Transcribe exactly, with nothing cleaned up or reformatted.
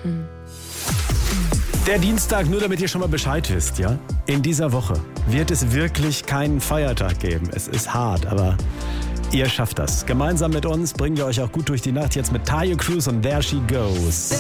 Hm. Der Dienstag, nur damit ihr schon mal Bescheid wisst, ja? In dieser Woche wird es wirklich keinen Feiertag geben. Es ist hart, aber ihr schafft das. Gemeinsam mit uns bringen wir euch auch gut durch die Nacht. Jetzt mit Tayo Cruz und There She Goes.